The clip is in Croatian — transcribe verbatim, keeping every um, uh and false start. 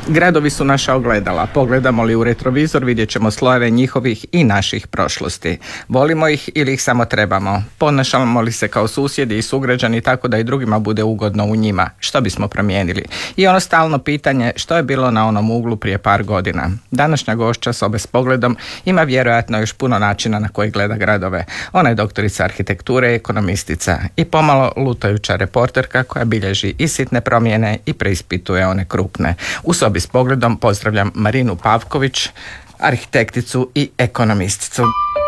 Gradovi su naša ogledala. Pogledamo li u retrovizor vidjet ćemo slojeve njihovih i naših prošlosti. Volimo ih ili ih samo trebamo? Ponašamo li se kao susjedi i sugrađani tako da i drugima bude ugodno u njima? Što bismo promijenili? I ono stalno pitanje što je bilo na onom uglu prije par godina. Današnja gošća sobe s pogledom ima vjerojatno još puno načina na koji gleda gradove. Ona je doktorica arhitekture i ekonomistica i pomalo lutajuća reporterka koja bilježi i sitne promjene i preispituje one krupne. U sobi s pogledom pozdravljam Marinu Pavković, arhitekticu i ekonomisticu.